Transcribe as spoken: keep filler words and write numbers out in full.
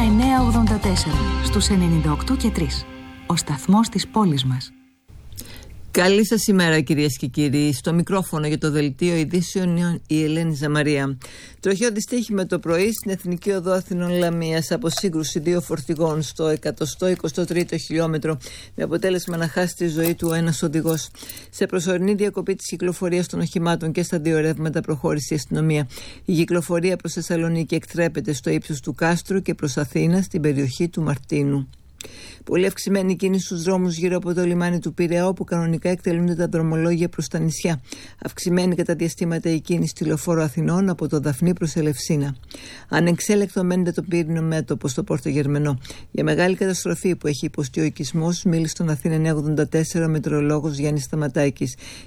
εννιά ογδόντα τέσσερα στους ενενήντα οκτώ και τρία. Ο σταθμός της πόλης μας. Καλή σας ημέρα, κυρίες και κύριοι. Στο μικρόφωνο για το δελτίο ειδήσεων η Ελένη Ζαμαρία. Τροχαίο δυστύχημα το πρωί στην Εθνική Οδό Αθηνών Λαμίας από σύγκρουση δύο φορτηγών στο εκατόν εικοστό τρίτο χιλιόμετρο, με αποτέλεσμα να χάσει τη ζωή του ένας οδηγός. Σε προσωρινή διακοπή της κυκλοφορίας των οχημάτων και στα δύο ρεύματα προχώρησε η αστυνομία. Η κυκλοφορία προς Θεσσαλονίκη εκτρέπεται στο ύψος του Κάστρου και προς Αθήνα στην περιοχή του Μαρτίνου. Πολύ αυξημένη κίνηση στους δρόμους γύρω από το λιμάνι του Πειραιά, όπου κανονικά εκτελούνται τα δρομολόγια προς τα νησιά. Αυξημένη κατά διαστήματα η κίνηση στη Λεωφόρο Αθηνών από το Δαφνί προς Ελευσίνα. Ανεξέλεκτο μένεται το πύρινο μέτωπο στο Πόρτο Γερμενό. Για μεγάλη καταστροφή που έχει υποστεί ο οικισμός, μίλησε στον Αθήνα εννιά ογδόντα τέσσερα ο μετεωρολόγος Γιάννης Σταματάκης.